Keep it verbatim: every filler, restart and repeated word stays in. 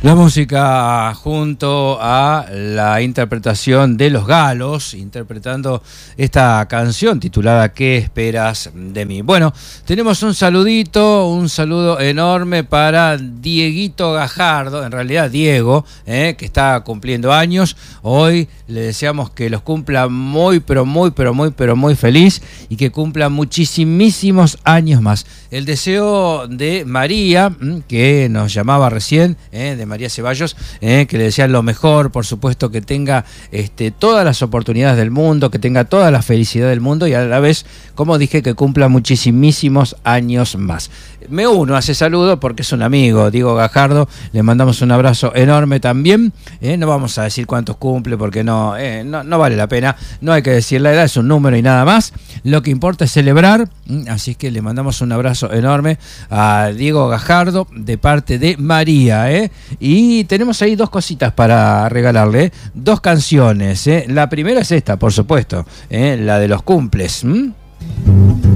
La música junto a la interpretación de Los Galos, interpretando esta canción titulada ¿Qué esperas de mí? Bueno, tenemos un saludito, un saludo enorme para Dieguito Gajardo, en realidad Diego, eh, que está cumpliendo años. Hoy le deseamos que los cumpla muy, pero muy, pero muy, pero muy feliz y que cumpla muchísimos años más. El deseo de María, que nos llamaba recién, eh, de María Ceballos, eh, que le desean lo mejor, por supuesto, que tenga este, todas las oportunidades del mundo, que tenga toda la felicidad del mundo y a la vez, como dije, que cumpla muchísimos años más. Me uno a ese saludo porque es un amigo, Diego Gajardo, le mandamos un abrazo enorme también, eh, no vamos a decir cuántos cumple porque no, eh, no, no vale la pena, no hay que decir la edad, es un número y nada más, lo que importa es celebrar, así que le mandamos un abrazo enorme a Diego Gajardo de parte de María, ¿eh? Y tenemos ahí dos cositas para regalarle, ¿eh? Dos canciones, ¿eh? La primera es esta, por supuesto, ¿eh? La de los cumples, ¿m?